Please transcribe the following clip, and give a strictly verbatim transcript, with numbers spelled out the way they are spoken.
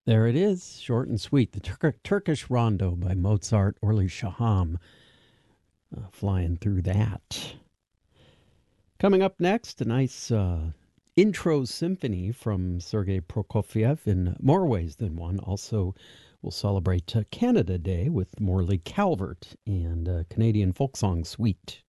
There it is, short and sweet. The Tur- Turkish Rondo by Mozart Orly Shaham. Uh, flying through that. Coming up next, a nice uh, intro symphony from Sergei Prokofiev in more ways than one. Also, we'll celebrate uh, Canada Day with Morley Calvert and uh, Canadian folk song Sweet.